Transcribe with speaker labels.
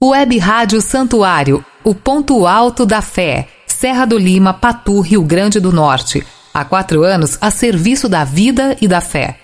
Speaker 1: Web Rádio Santuário, o ponto alto da fé. Serra do Lima, Patu, Rio Grande do Norte. Há 4 anos a serviço da vida e da fé.